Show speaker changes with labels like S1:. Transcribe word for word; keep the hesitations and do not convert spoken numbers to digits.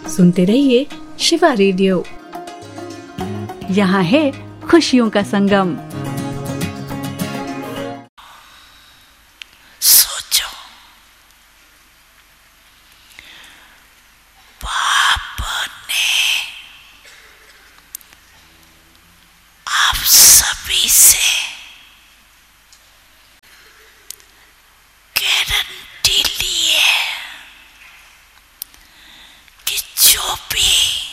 S1: सुनते रहिए शिवा रेडियो। यहाँ है खुशियों का संगम।
S2: सोचो, बाप ने आप सभी से गारंटी ली है कि जो भी